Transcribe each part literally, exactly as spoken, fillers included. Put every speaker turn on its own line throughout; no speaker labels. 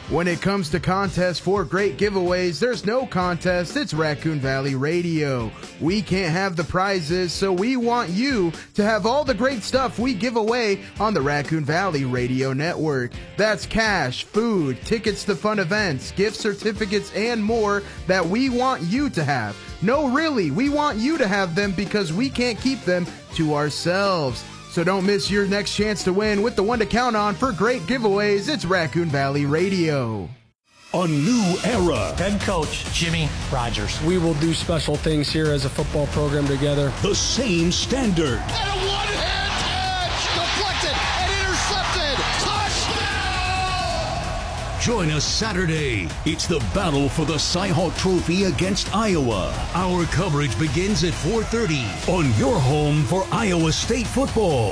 When it comes to contests for great giveaways, there's no contest, it's Raccoon Valley Radio. We can't have the prizes, so we want you to have all the great stuff we give away on the Raccoon Valley Radio Network. That's cash, food, tickets to fun events, gift certificates, and more that we want you to have. No, really, we want you to have them because we can't keep them to ourselves. So don't miss your next chance to win with the one to count on for great giveaways. It's Raccoon Valley Radio.
A new era.
Head coach Jimmy Rogers.
We will do special things here as a football program together.
The same standard.
And a one-hand catch. Deflected and intercepted. Touchdown!
Join us Saturday. It's the battle for the Cy-Hawk Trophy against Iowa. Our coverage begins at four thirty on your home for Iowa State football.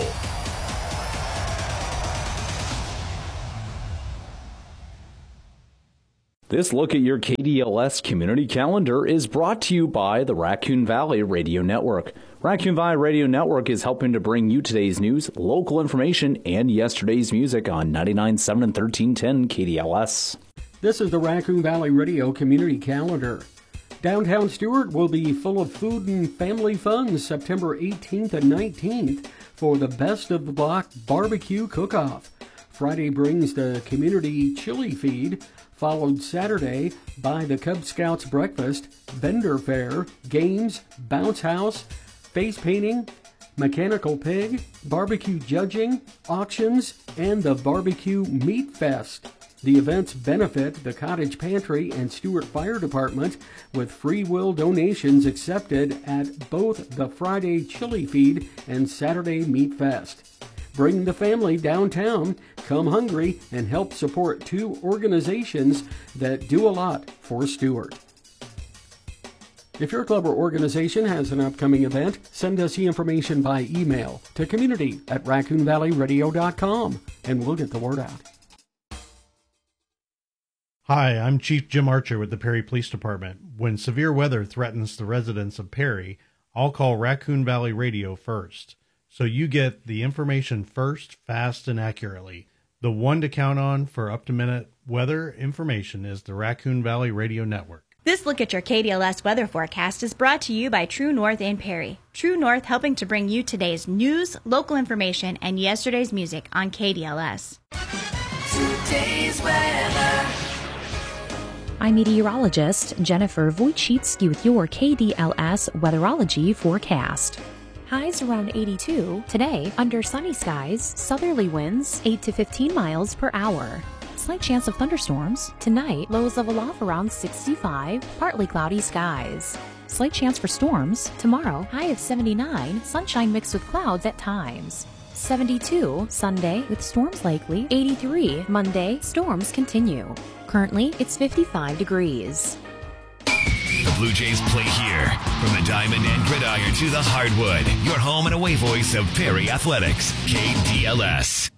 This look at your K D L S community calendar is brought to you by the Raccoon Valley Radio Network. Raccoon Valley Radio Network is helping to bring you today's news, local information, and yesterday's music on ninety-nine point seven and thirteen ten K D L S.
This is the Raccoon Valley Radio Community Calendar. Downtown Stuart will be full of food and family fun September eighteenth and nineteenth for the Best of the Block Barbecue Cook-Off. Friday brings the Community Chili Feed, followed Saturday by the Cub Scouts Breakfast, Vendor Fair, Games, Bounce House, Face Painting, Mechanical Pig, Barbecue Judging, Auctions, and the Barbecue Meat Fest. The events benefit the Cottage Pantry and Stuart Fire Department with free will donations accepted at both the Friday Chili Feed and Saturday Meat Fest. Bring the family downtown, come hungry, and help support two organizations that do a lot for Stuart. If your club or organization has an upcoming event, send us the information by email to community at raccoon valley radio dot com, and we'll get the word out.
Hi, I'm Chief Jim Archer with the Perry Police Department. When severe weather threatens the residents of Perry, I'll call Raccoon Valley Radio first. So you get the information first, fast, and accurately. The one to count on for up-to-minute weather information is the Raccoon Valley Radio Network.
This look at your K D L S weather forecast is brought to you by True North in Perry. True North helping to bring you today's news, local information, and yesterday's music on K D L S.
Today's weather.
I'm meteorologist Jennifer Wojcicki with your K D L S weatherology forecast. Highs around eighty-two. Today, under sunny skies, southerly winds eight to fifteen miles per hour. Slight chance of thunderstorms. Tonight, lows level off around sixty-five, partly cloudy skies. Slight chance for storms. Tomorrow, high of seventy-nine, sunshine mixed with clouds at times. seventy-two, Sunday, with storms likely. eighty-three, Monday, storms continue. Currently, it's fifty-five degrees.
The Blue Jays play here. From the diamond and gridiron to the hardwood. Your home and away voice of Perry Athletics. K D L S.